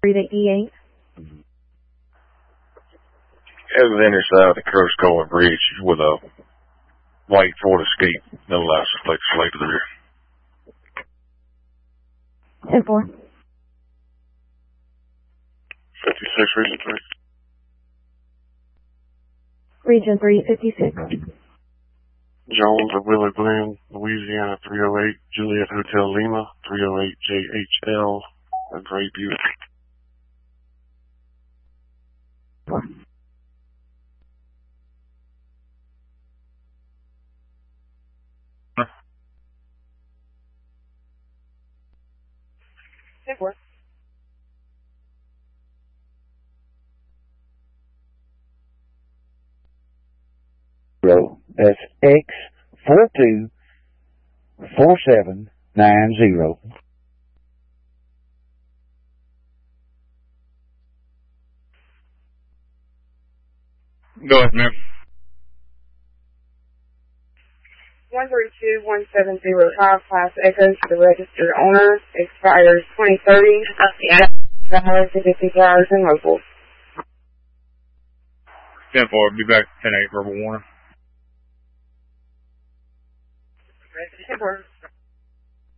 388. It was the inside of the Curtis Coleman Bridge with a white Ford Escape, no license plate displayed to the rear. 10-4. 56, Region 3. Region 3, 56. Jones of Willie Glen, Louisiana 308, Juliet Hotel Lima, 308 JHL, a gray Buick. 4. That's X424790. Go ahead, ma'am. 1321705 Class Echo to the registered owner, expires 2030. Valid to 54 hours in local. 10-4, be back 10-8, verbal warning. 10-4.